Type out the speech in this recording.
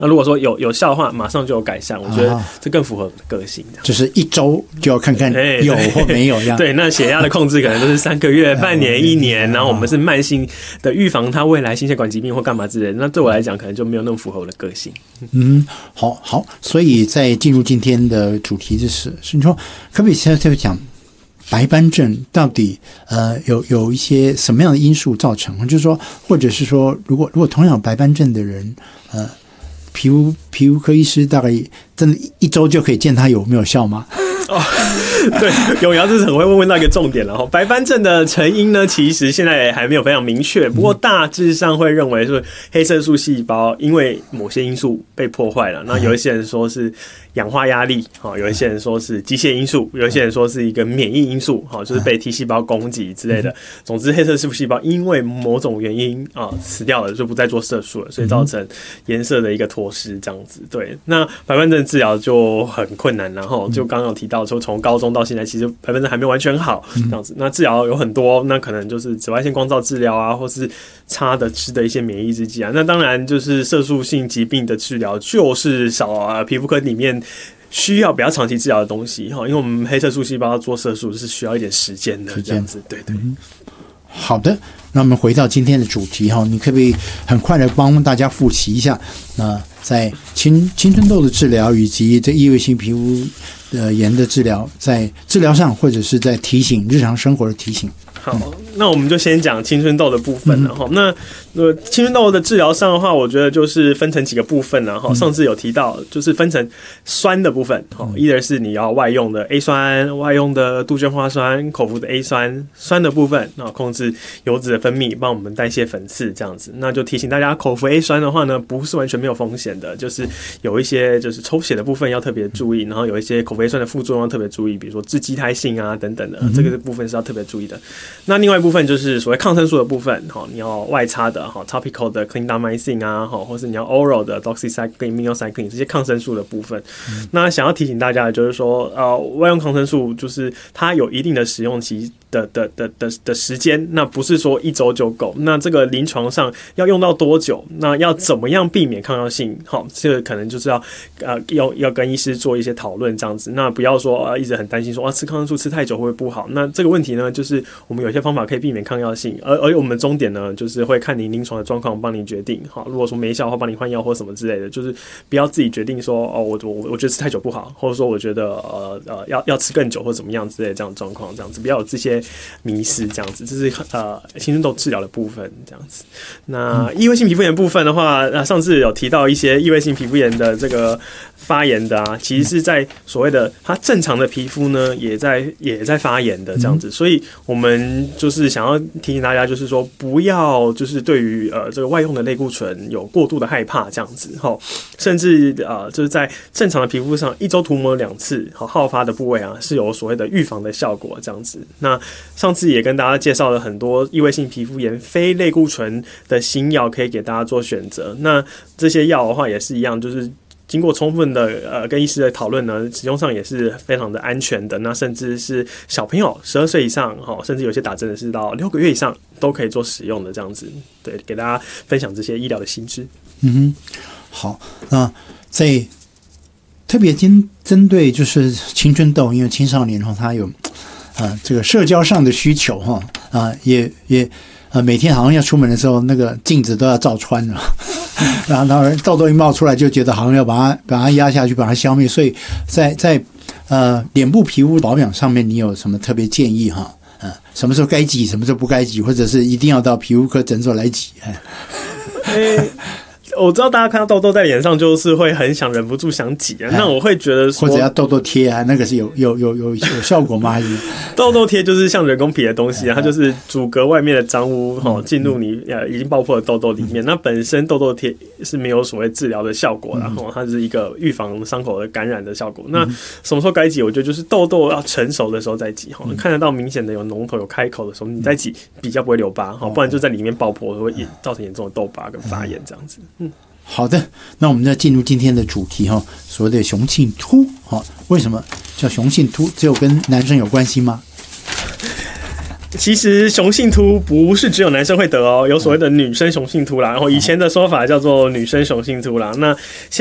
那如果说有效的话，马上就有改善，我觉得这更符合我的个性。 就是1周就要看看有或没有这样。 对，那血压的控制可能都是3个月、半年、1年，然后我们是慢性的预防它未来心血管疾病或干嘛之类的。那对我来讲，可能就没有那么符合我的个性。 好，所以在进入今天的主题是你说可不可以现在特别讲白斑症到底有一些什么样的因素造成？就是说，或者是说，如果同样有白斑症的人，皮肤科医师大概真的1周就可以见他有没有效吗？ 对，永尧这是很会问到一个重点了哈。白斑症的成因呢，其实现在也还没有非常明确，不过大致上会认为是黑色素细胞因为某些因素被破坏了。那有一些人说是氧化压力，有一些人说是机械因素，有一些人说是一个免疫因素，就是被 T 细胞攻击之类的。总之，黑色素细胞因为某种原因死掉了，就不再做色素了，所以造成颜色的一个脱失这样子。对，那白斑症治疗就很困难，然后就刚刚有提到说，从高中到现在，其实白斑症还没有完全好这样子。那治疗有很多，那可能就是紫外线光照治疗啊，或是吃的一些免疫制剂啊。那当然就是色素性疾病的治疗，就是皮肤科里面需要比较长期治疗的东西，因为我们黑色素细胞做色素是需要一点时间的，这样子。对。 好的，那我们回到今天的主题哈，你可不可以很快的帮大家复习一下？在青春痘的治疗以及这异位性皮肤炎的治疗，在治疗上或者是在提醒日常生活的提醒。 好，那我们就先讲青春痘的部分了哈。那青春痘的治疗上的话，我觉得就是分成几个部分了哈。上次有提到，就是分成酸的部分哈，either是你要外用的 A 酸、外用的杜鹃花酸、口服的 A 酸的部分，控制油脂的分泌，帮我们代谢粉刺这样子。那就提醒大家，口服 A 酸的话呢，不是完全没有风险的，就是有一些就是抽血的部分要特别注意，然后有一些口服 A 酸的副作用要特别注意，比如说致畸胎性啊等等的，这个部分是要特别注意的。那另外一部分就是所谓抗生素的部分，你要外擦的 topical 的 clindamycin 啊，或是你要 oral 的 doxycycline、minocycline 这些抗生素的部分。那想要提醒大家的就是说，外用抗生素就是它有一定的使用期的时间，那不是说1周就够。那这个临床上要用到多久？那要怎么样避免抗药性？这个可能就是要跟医师做一些讨论这样子。那不要说一直很担心说吃抗生素吃太久会不会不好？那这个问题呢，就是我们有些方法可以避免抗药性，而我们终点呢，就是会看你临床的状况帮你决定。如果说没效的话，帮你换药或什么之类的，就是不要自己决定说我觉得吃太久不好，或者说我觉得要吃更久或怎么样之类的这样的状况，这样子不要有这些迷思这样子。这是青春痘治疗的部分这样子。那异位性皮肤炎部分的话，上次有提到一些异位性皮肤炎的这个发炎的啊，其实是在所谓的它正常的皮肤呢也在发炎的这样子。所以我们就是想要提醒大家，就是说不要就是对于这个外用的类固醇有过度的害怕这样子，甚至就是在正常的皮肤上1周涂抹2次，好发的部位啊是有所谓的预防的效果这样子。那上次也跟大家介绍了很多异位性皮肤炎非类固醇的新药可以给大家做选择。那这些药的话也是一样，就是经过充分的跟医师的讨论呢，使用上也是非常的安全的。那甚至是小朋友12岁以上，甚至有些打针的是到6个月以上都可以做使用的这样子。对，给大家分享这些医疗的新知。 好，那在特别针对就是青春痘，因为青少年他有这个社交上的需求也每天好像要出门的时候，那个镜子都要照穿了，然后痘痘一冒出来，就觉得好像要把它压下去，把它消灭。所以在脸部皮肤保养上面，你有什么特别建议哈？什么时候该挤，什么时候不该挤，或者是一定要到皮肤科诊所来挤？ 我知道大家看到痘痘在脸上，就是会很想忍不住想挤那我会觉得说， 或者要痘痘贴啊，那个是有效果吗？还是痘痘贴就是像人工皮的东西它就是阻隔外面的脏污进入你已经爆破的痘痘里面。那本身痘痘贴是没有所谓治疗的效果的它是一个预防伤口的感染的效果。那什么时候该挤？我觉得就是痘痘要成熟的时候再挤看得到明显的有脓头有开口的时候，你再挤比较不会留疤不然就在里面爆破会造成严重的痘疤跟发炎这样子。 好的，那我们再进入今天的主题所谓的雄性秃为什么叫雄性秃？只有跟男生有关系吗？ 其实雄性秃不是只有男生会得哦，有所谓的女生雄性秃啦，然后以前的说法叫做女生雄性秃啦。那